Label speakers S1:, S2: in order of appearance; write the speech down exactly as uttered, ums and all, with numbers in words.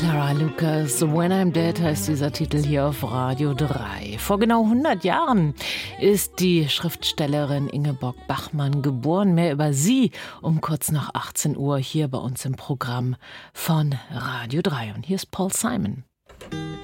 S1: Clara Lucas, When I'm Dead heißt dieser Titel hier auf Radio drei. Vor genau hundert Jahren ist die Schriftstellerin Ingeborg Bachmann geboren. Mehr über sie um kurz nach achtzehn Uhr hier bei uns im Programm von Radio drei. Und hier ist Paul Simon.